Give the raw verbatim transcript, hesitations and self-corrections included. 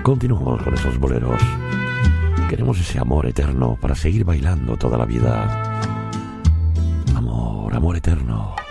Continuamos con esos boleros. Queremos ese amor eterno para seguir bailando toda la vida. Amor, amor eterno.